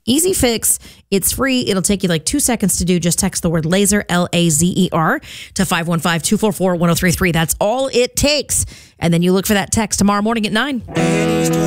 Easy fix. It's free. It'll take you like 2 seconds to do. Just text the word laser, Lazer, to 515-244-1033. That's all it takes. And then you look for that text tomorrow morning at 9.